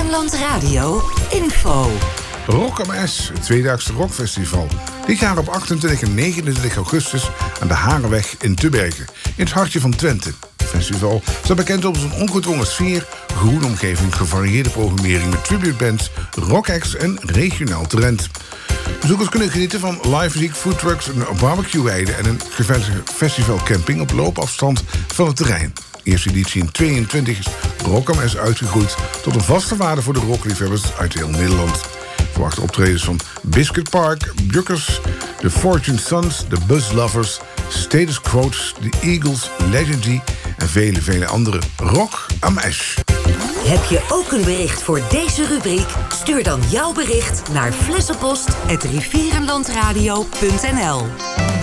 Rivierenland Radio info. Rock am Esch, het tweedaagse rockfestival. Dit jaar op 28 en 29 augustus aan de Harenweg in Tubbergen, in het hartje van Twente. Het festival staat bekend op zijn ongedwongen sfeer, groene omgeving, gevarieerde programmering met tributebands, rockacts en regionaal talent. Bezoekers kunnen genieten van live muziek, foodtrucks, een barbecue-weide en een gevestigde festivalcamping op loopafstand van het terrein. De eerste editie in 22 is Rock am Esch uitgegroeid tot een vaste waarde voor de rockliefhebbers uit heel Nederland. Verwacht optredens van Biscuit Park, Bjukkers, The Fortune Sons, The Buzz Lovers, Status Quotes, The Eagles, Legendary en vele andere. Rock am Esch. Heb je ook een bericht voor deze rubriek? Stuur dan jouw bericht naar flessenpost@rivierenlandradio.nl.